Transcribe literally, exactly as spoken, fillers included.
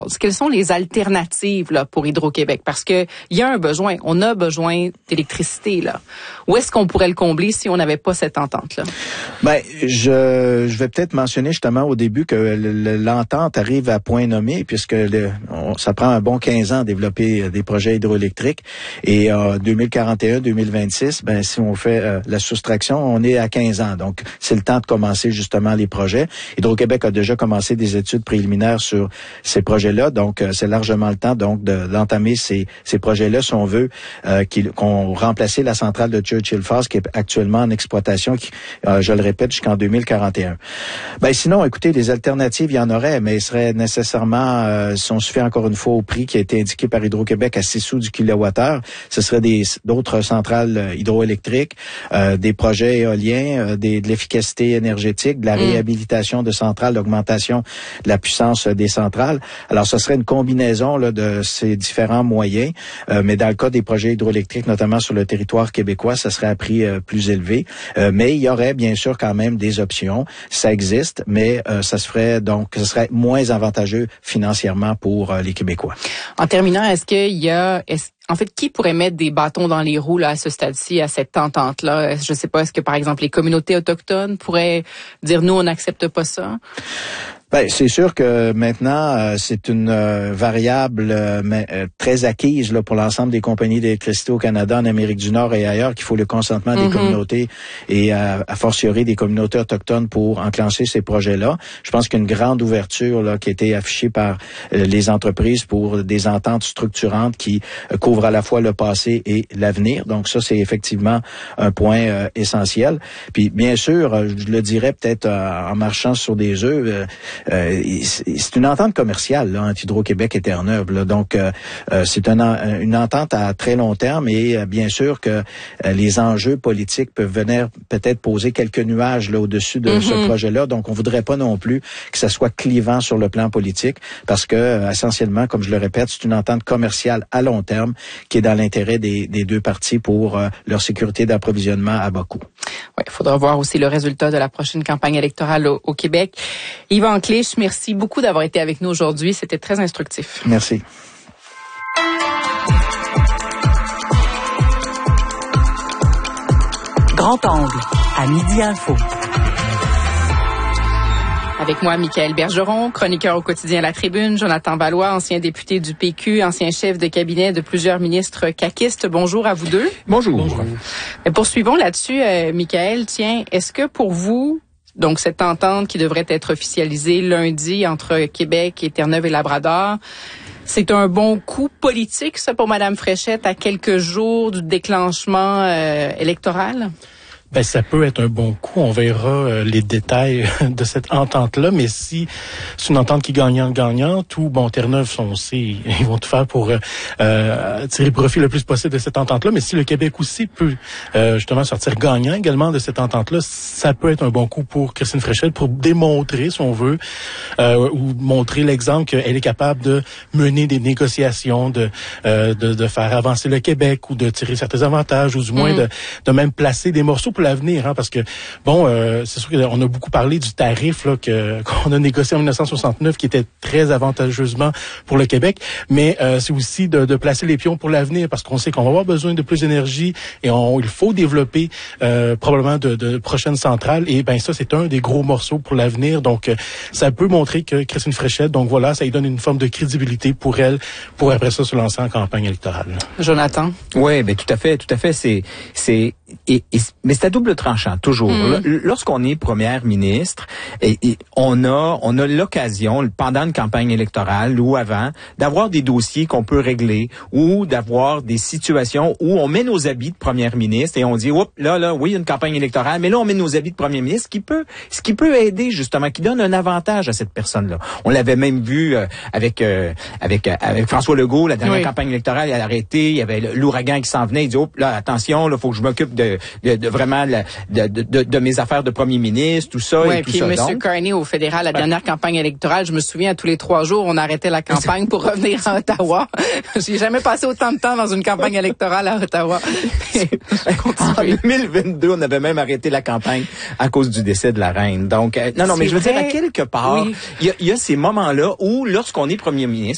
Quelles sont les alternatives là pour Hydro-Québec? Parce que il y a un besoin, on a besoin d'électricité là. Où est-ce qu'on pourrait le combler si on n'avait pas cette entente-là? Ben, je, je vais peut-être mentionner justement au début que le, l'entente arrive à point nommé, puisque le, on, ça prend un bon quinze ans à développer des projets hydroélectriques. Et en euh, deux mille quarante et un deux mille vingt-six, ben si on fait euh, la soustraction, on est à quinze ans. Donc, c'est le temps de commencer justement les projets. Hydro-Québec a déjà commencé des études préliminaires sur ces projets là, donc euh, c'est largement le temps donc de, d'entamer ces, ces projets-là si on veut euh, qu'on remplace la centrale de Churchill Falls qui est actuellement en exploitation, qui, euh, je le répète, jusqu'en deux mille quarante et un. Ben sinon, écoutez, des alternatives, il y en aurait, mais il serait nécessairement, euh, si on se fait encore une fois au prix qui a été indiqué par Hydro-Québec à six sous du kilowattheure, ce serait des d'autres centrales hydroélectriques, euh, des projets éoliens, euh, des, de l'efficacité énergétique, de la mmh. réhabilitation de centrales, d'augmentation de la puissance des centrales. Alors, ce serait une combinaison là, de ces différents moyens, euh, mais dans le cas des projets hydroélectriques, notamment sur le territoire québécois, ça serait à prix euh, plus élevé. Euh, mais il y aurait bien sûr quand même des options. Ça existe, mais euh, ça se ferait donc, ce serait moins avantageux financièrement pour euh, les Québécois. En terminant, est-ce qu'il y a... Est-ce... En fait, qui pourrait mettre des bâtons dans les roues là, à ce stade-ci, à cette entente-là? Je ne sais pas, est-ce que, par exemple, les communautés autochtones pourraient dire « nous, on n'accepte pas ça ». Ben, c'est sûr que maintenant, euh, c'est une euh, variable euh, mais, euh, très acquise là, pour l'ensemble des compagnies d'électricité au Canada, en Amérique du Nord et ailleurs, qu'il faut le consentement des mm-hmm. communautés et euh, à fortiori des communautés autochtones pour enclencher ces projets-là. Je pense qu'il y a une grande ouverture là, qui a été affichée par euh, les entreprises pour des ententes structurantes qui euh, couvrent à la fois le passé et l'avenir. Donc ça, c'est effectivement un point euh, essentiel. Puis bien sûr, euh, je le dirais peut-être euh, en marchant sur des œufs, euh, Euh, c'est une entente commerciale là, entre Hydro-Québec et Terre-Neuve. Là. Donc, euh, c'est une, une entente à très long terme et euh, bien sûr que euh, les enjeux politiques peuvent venir peut-être poser quelques nuages là au-dessus de mm-hmm. ce projet-là. Donc, on voudrait pas non plus que ça soit clivant sur le plan politique parce que, euh, essentiellement, comme je le répète, c'est une entente commerciale à long terme qui est dans l'intérêt des, des deux parties pour euh, leur sécurité d'approvisionnement à bas coût. Oui, il faudra voir aussi le résultat de la prochaine campagne électorale au, au Québec. Yvan Clich, merci beaucoup d'avoir été avec nous aujourd'hui. C'était très instructif. Merci. Grand angle, à Midi Info. Avec moi, Michaël Bergeron, chroniqueur au quotidien La Tribune, Jonathan Valois, ancien député du P Q, ancien chef de cabinet de plusieurs ministres caquistes. Bonjour à vous deux. Bonjour. Bonjour. Mais poursuivons là-dessus, euh, Michaël. Tiens, est-ce que pour vous, donc cette entente qui devrait être officialisée lundi entre Québec et Terre-Neuve et Labrador, c'est un bon coup politique, ça, pour Mme Fréchette, à quelques jours du déclenchement euh, électoral? Ben, ça peut être un bon coup. On verra euh, les détails de cette entente-là. Mais si c'est une entente qui est gagnante-gagnante, ou, bon, Terre-Neuve, on sait, ils vont tout faire pour euh, tirer profit le plus possible de cette entente-là. Mais si le Québec aussi peut euh, justement sortir gagnant également de cette entente-là, ça peut être un bon coup pour Christine Fréchette pour démontrer, si on veut, euh, ou montrer l'exemple qu'elle est capable de mener des négociations, de, euh, de, de faire avancer le Québec, ou de tirer certains avantages, ou du moins mmh. de, de même placer des morceaux pour l'avenir, hein, parce que bon, euh, c'est sûr qu'on a beaucoup parlé du tarif là que qu'on a négocié en dix-neuf cent soixante-neuf, qui était très avantageusement pour le Québec, mais euh, c'est aussi de, de placer les pions pour l'avenir, parce qu'on sait qu'on va avoir besoin de plus d'énergie et on, il faut développer euh, probablement de, de prochaines centrales, et ben ça c'est un des gros morceaux pour l'avenir. Donc euh, ça peut montrer que Christine Fréchette, donc voilà, ça lui donne une forme de crédibilité pour elle, pour après ça se lancer en campagne électorale. Jonathan. Oui, ben tout à fait, tout à fait. C'est c'est et, et mais c'est à double tranchant toujours. Mmh. Lorsqu'on est première ministre, et, et on a on a l'occasion pendant une campagne électorale ou avant d'avoir des dossiers qu'on peut régler, ou d'avoir des situations où on met nos habits de première ministre et on dit oups là là oui une campagne électorale, mais là on met nos habits de premier ministre, ce qui peut ce qui peut aider justement, qui donne un avantage à cette personne-là. On l'avait même vu euh, avec euh, avec euh, avec François Legault, la dernière oui. campagne électorale, il a arrêté, il y avait l'ouragan qui s'en venait, il dit oups là attention là, faut que je m'occupe de de, de vraiment la, de, de, de, de mes affaires de premier ministre, tout ça ouais, et tout puis ça. M. Donc, Carney au fédéral, la dernière ouais. campagne électorale, je me souviens, tous les trois jours, on arrêtait la campagne pour revenir à Ottawa. J'ai jamais passé autant de temps dans une campagne électorale à Ottawa. En deux mille vingt-deux, on avait même arrêté la campagne à cause du décès de la reine. Donc, euh, non, non, mais je veux vrai. dire, à quelque part, il oui. y, a, y a ces moments-là où, lorsqu'on est premier ministre,